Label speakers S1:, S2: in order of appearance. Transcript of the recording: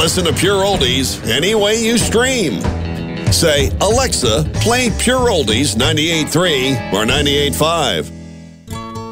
S1: listen to Pure Oldies any way you stream. Say, Alexa, play Pure Oldies 98.3 or 98.5.